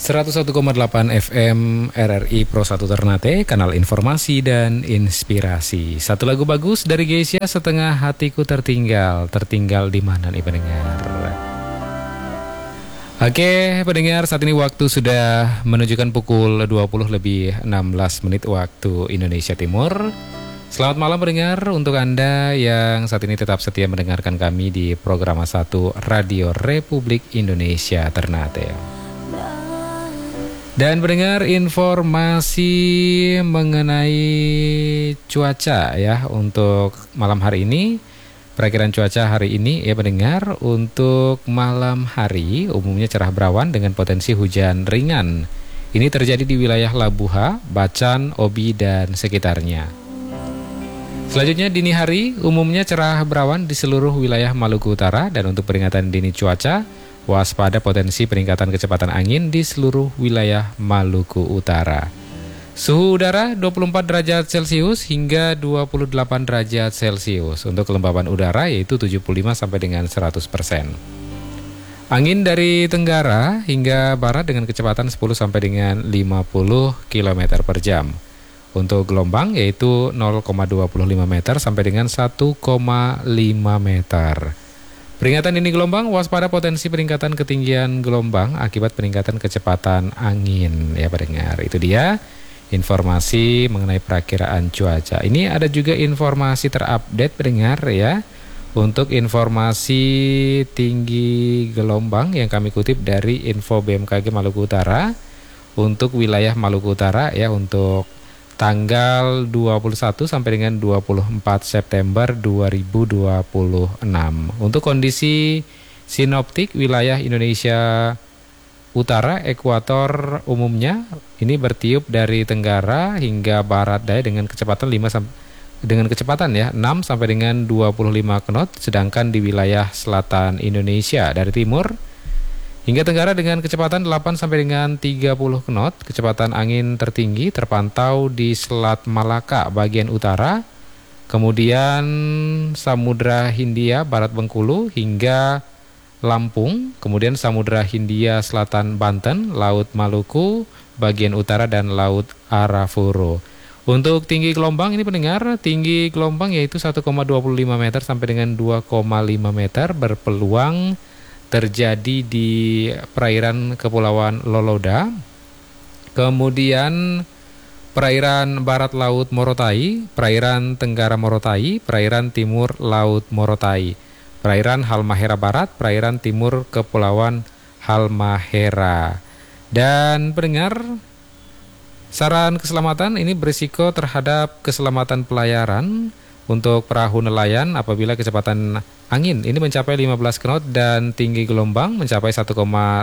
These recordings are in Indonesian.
101,8 FM RRI Pro 1 Ternate, kanal informasi dan inspirasi. Satu lagu bagus dari Geisha, Setengah Hatiku Tertinggal. Tertinggal di mana nih pendengar? Oke pendengar, saat ini waktu sudah menunjukkan pukul 20 lebih 16 menit waktu Indonesia Timur. Selamat malam pendengar untuk Anda yang saat ini tetap setia mendengarkan kami di program 1 Radio Republik Indonesia Ternate. Dan pendengar, informasi mengenai cuaca ya untuk malam hari ini. Perakiran cuaca hari ini ya pendengar, untuk malam hari umumnya cerah berawan dengan potensi hujan ringan. Ini terjadi di wilayah Labuha, Bacan, Obi dan sekitarnya. Selanjutnya dini hari umumnya cerah berawan di seluruh wilayah Maluku Utara, dan untuk peringatan dini cuaca, waspada potensi peningkatan kecepatan angin di seluruh wilayah Maluku Utara. Suhu udara 24 derajat Celcius hingga 28 derajat Celcius. Untuk kelembaban udara yaitu 75 sampai dengan 100%. Angin dari tenggara hingga barat dengan kecepatan 10 sampai dengan 50 km per jam. Untuk gelombang yaitu 0,25 meter sampai dengan 1,5 meter. Peringatan dini gelombang, waspada potensi peningkatan ketinggian gelombang akibat peningkatan kecepatan angin ya pendengar. Itu dia informasi mengenai perakiraan cuaca. Ini ada juga informasi terupdate pendengar ya. Untuk informasi tinggi gelombang yang kami kutip dari info BMKG Maluku Utara. Untuk wilayah Maluku Utara ya, untuk tanggal 21 sampai dengan 24 September 2026. Untuk kondisi sinoptik wilayah Indonesia Utara, ekuator umumnya ini bertiup dari tenggara hingga barat daya dengan kecepatan 6 sampai dengan 25 knot, sedangkan di wilayah selatan Indonesia dari timur hingga tenggara dengan kecepatan 8 sampai dengan 30 knot. Kecepatan angin tertinggi terpantau di Selat Malaka bagian utara, kemudian Samudra Hindia Barat Bengkulu hingga Lampung, kemudian Samudra Hindia Selatan Banten, Laut Maluku bagian utara dan Laut Arafuro. Untuk tinggi gelombang ini pendengar, tinggi gelombang yaitu 1,25 meter sampai dengan 2,5 meter, berpeluang terjadi di perairan Kepulauan Loloda, kemudian perairan barat Laut Morotai, perairan tenggara Morotai, perairan timur Laut Morotai, perairan Halmahera Barat, perairan timur Kepulauan Halmahera. Dan pendengar, saran keselamatan ini berisiko terhadap keselamatan pelayaran untuk perahu nelayan apabila kecepatan angin ini mencapai 15 knot dan tinggi gelombang mencapai 1,25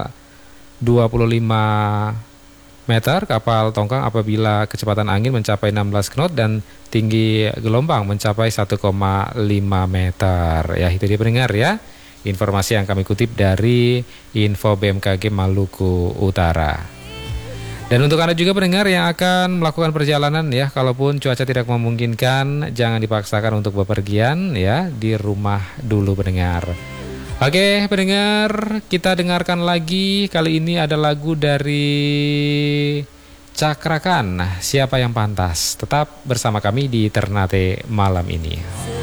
meter. Kapal tongkang apabila kecepatan angin mencapai 16 knot dan tinggi gelombang mencapai 1,5 meter. Ya, itu dia pendengar ya, informasi yang kami kutip dari info BMKG Maluku Utara. Dan untuk Anda juga pendengar yang akan melakukan perjalanan ya, kalaupun cuaca tidak memungkinkan, jangan dipaksakan untuk bepergian ya, di rumah dulu pendengar. Oke pendengar, kita dengarkan lagi, kali ini ada lagu dari Cakrakan, Siapa Yang Pantas. Tetap bersama kami di Ternate malam ini.